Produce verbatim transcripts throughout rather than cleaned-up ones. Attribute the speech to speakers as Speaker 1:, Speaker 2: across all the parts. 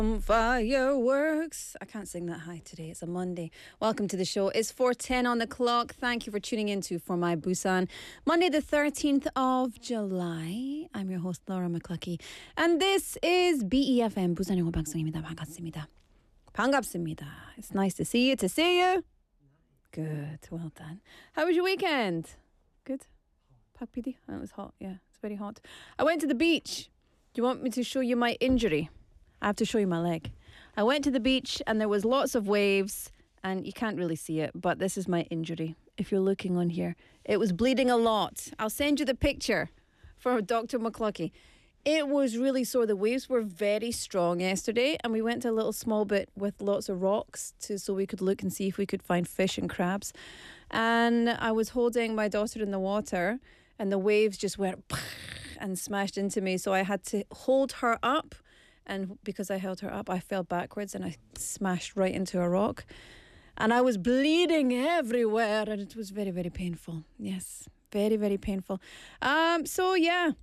Speaker 1: Fireworks. I can't sing that high today. It's a Monday. Welcome to the show. It's four ten on the clock. Thank you for tuning in to For My Busan. Monday the thirteenth of July. I'm your host Laura McCluckey. And this is B E F M 부산 영어 방송입니다. 반갑습니다. 반갑습니다. It's nice to see you, to see you. Good. Well done. How was your weekend? Good? Pak P D? Oh, it was hot. Yeah, it's very hot. I went to the beach. Do you want me to show you my injury? I have to show you my leg. I went to the beach and there was lots of waves and you can't really see it, but this is my injury. If you're looking on here, it was bleeding a lot. I'll send you the picture for Doctor McCluckey. It was really sore. The waves were very strong yesterday and we went to a little small bit with lots of rocks to so we could look and see if we could find fish and crabs. And I was holding my daughter in the water and the waves just went and smashed into me. So I had to hold her up. And because I held her up, I fell backwards and I smashed right into a rock. And I was bleeding everywhere and it was very, very painful. Yes, very, very painful. Um, so, yeah,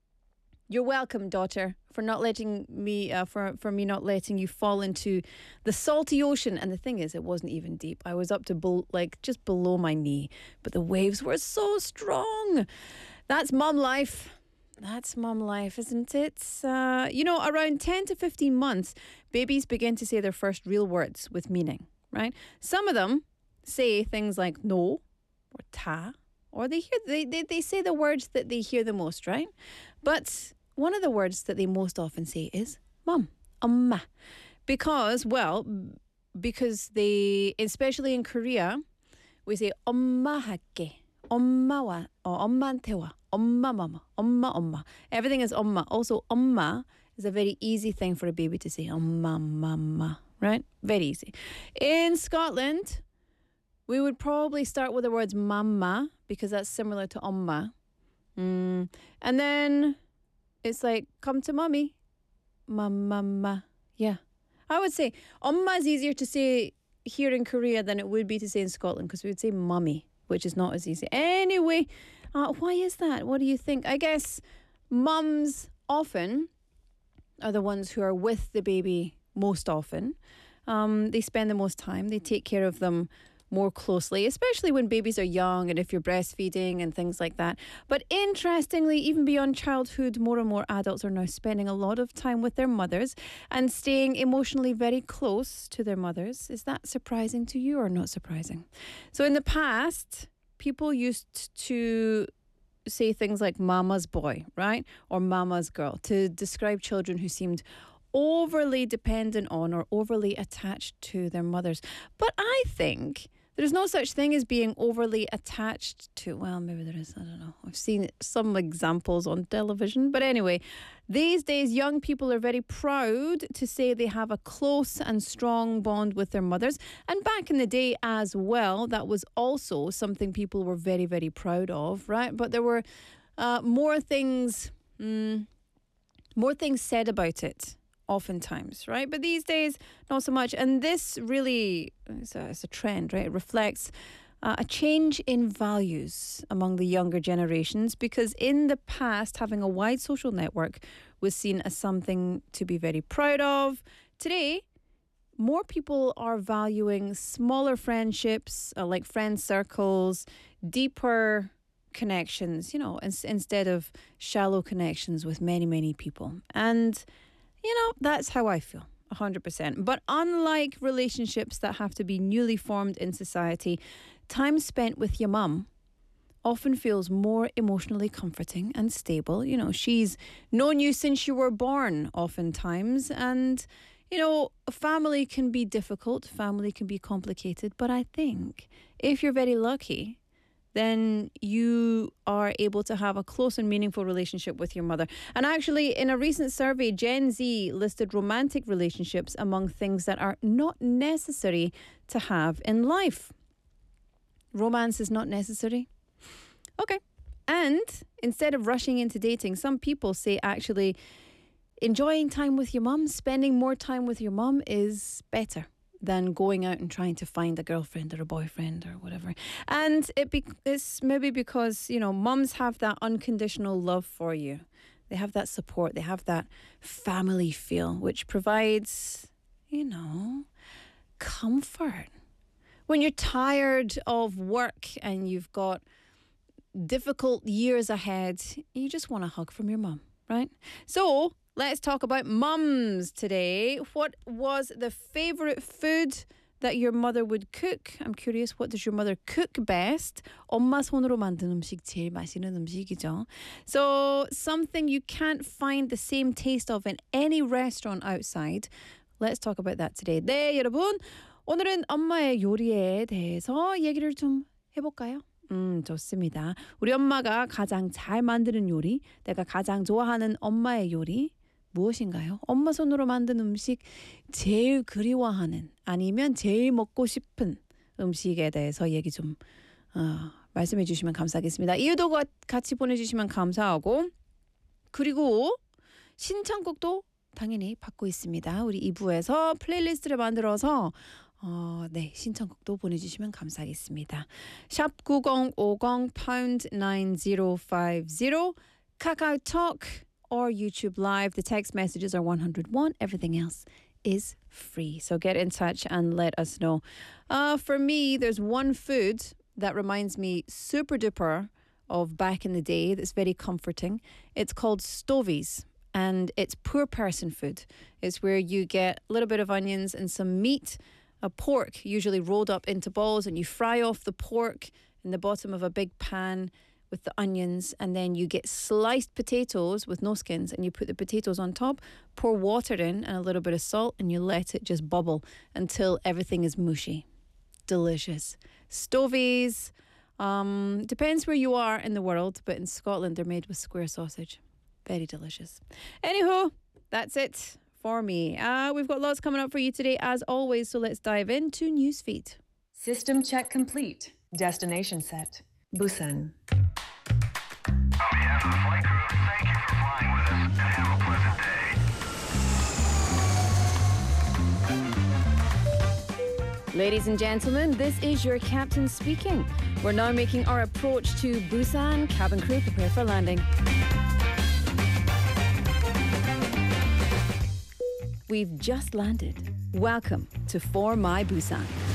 Speaker 1: you're welcome, daughter, for not letting me, uh, for, for me not letting you fall into the salty ocean. And the thing is, it wasn't even deep. I was up to, be- like, just below my knee. But the waves were so strong. That's mum life. That's mum life, isn't it? Uh, you know, around ten to fifteen months, babies begin to say their first real words with meaning, right? Some of them say things like no or ta, or they hear they, they, they say the words that they hear the most, right? But one of the words that they most often say is mum, 엄마. Because, well, because they, especially in Korea, we say 엄마 할게. 엄마와, or 엄마한테 와. 엄마, mama, 엄마, 엄마. Everything is 엄마. Also, 엄마 is a very easy thing for a baby to say. 엄마, mama, right? Very easy. In Scotland, we would probably start with the words mama because that's similar to 엄마. Mm. And then it's like, come to mommy. Mama, yeah. I would say 엄마 is easier to say here in Korea than it would be to say in Scotland because we would say mummy, which is not as easy. Anyway, uh, why is that? What do you think? I guess mums often are the ones who are with the baby most often. Um, they spend the most time. They take care of them more closely, especially when babies are young and if you're breastfeeding and things like that. But interestingly, even beyond childhood, more and more adults are now spending a lot of time with their mothers and staying emotionally very close to their mothers. Is that surprising to you or not surprising? So in the past, people used to say things like mama's boy, right? Or mama's girl to describe children who seemed overly dependent on or overly attached to their mothers. But I think there's no such thing as being overly attached to, well, maybe there is, I don't know. I've seen some examples on television. But anyway, these days, young people are very proud to say they have a close and strong bond with their mothers. And back in the day as well, that was also something people were very, very proud of, right? But there were uh, more things, mm, more things said about it. Oftentimes, right? But these days, not so much. And this really is a, is a trend, right? It reflects uh, a change in values among the younger generations because in the past, having a wide social network was seen as something to be very proud of. Today, more people are valuing smaller friendships, uh, like friend circles, deeper connections, you know, ins- instead of shallow connections with many, many people. And you know, that's how I feel, one hundred percent. But unlike relationships that have to be newly formed in society, time spent with your mum often feels more emotionally comforting and stable. You know, she's known you since you were born, oftentimes. And, you know, family can be difficult, family can be complicated. But I think if you're very lucky, then you are able to have a close and meaningful relationship with your mother. And actually, in a recent survey, Gen Z listed romantic relationships among things that are not necessary to have in life. Romance is not necessary? Okay. And instead of rushing into dating, some people say actually enjoying time with your mum, spending more time with your mum is better than going out and trying to find a girlfriend or a boyfriend or whatever. And it be- it's maybe because, you know, mums have that unconditional love for you They have that support. They have that family feel, which provides, you know, comfort. When you're tired of work and you've got difficult years ahead, you just want a hug from your mum, right? So let's talk about mums today. What was the favourite food that your mother would cook? I'm curious, what does your mother cook best? 엄마 손으로 만든 음식 제일 맛있는 음식이죠. So something you can't find the same taste of in any restaurant outside. Let's talk about that today. 네, 여러분. 오늘은 엄마의 요리에 대해서 얘기를 좀 해볼까요? 음, 좋습니다. 우리 엄마가 가장 잘 만드는 요리, 내가 가장 좋아하는 엄마의 요리 무엇인가요? 엄마 손으로 만든 음식 제일 그리워하는 아니면 제일 먹고 싶은 음식에 대해서 얘기 좀 어, 말씀해 주시면 감사하겠습니다. 이유도 같이 보내주시면 감사하고 그리고 신청곡도 당연히 받고 있습니다. 우리 이 부에서 플레이리스트를 만들어서 어, 네, 신청곡도 보내주시면 감사하겠습니다. 샵 구공오공 pound 구공오공 카카오톡 or YouTube Live. The text messages are one hundred one. Everything else is free. So get in touch and let us know. Uh, for me, there's one food that reminds me super duper of back in the day that's very comforting. It's called stovies. And it's poor person food. It's where you get a little bit of onions and some meat, a pork usually rolled up into balls, and you fry off the pork in the bottom of a big pan with the onions, and then you get sliced potatoes with no skins, and you put the potatoes on top, pour water in and a little bit of salt, and you let it just bubble until everything is mushy. Delicious. Stovies, um, depends where you are in the world, but in Scotland they're made with square sausage. Very delicious. Anywho, that's it for me. Uh, we've got lots coming up for you today, as always, so let's dive into Newsfeed.
Speaker 2: System check complete. Destination set. Busan.
Speaker 3: On behalf of the flight crew, thank you for flying with us and have a pleasant day.
Speaker 1: Ladies and gentlemen, this is your captain speaking. We're now making our approach to Busan. Cabin crew, prepare for landing. We've just landed. Welcome to For My Busan.